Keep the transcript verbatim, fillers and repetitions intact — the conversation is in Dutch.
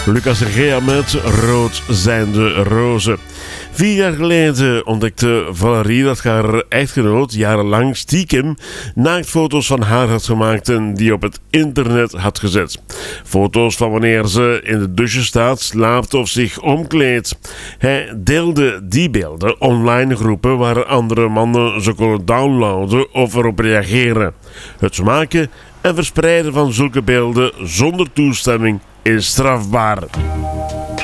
Lucas Regea met Rood zijn de rozen. Vier jaar geleden ontdekte Valerie dat haar echtgenoot jarenlang stiekem naaktfoto's van haar had gemaakt en die op het internet had gezet. Foto's van wanneer ze in de douche staat, slaapt of zich omkleedt. Hij deelde die beelden online groepen waar andere mannen ze konden downloaden of erop reageren. Het maken en verspreiden van zulke beelden zonder toestemming is strafbaar.